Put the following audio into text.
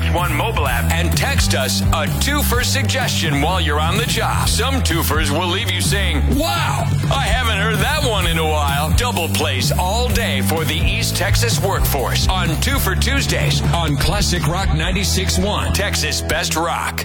96.1 mobile app and text us a twofer suggestion while you're on the job. Some twofers will leave you saying, wow, I haven't heard that one in a while. Double plays all day for the East Texas workforce on Two for Tuesdays on Classic Rock 96.1, Texas Best Rock.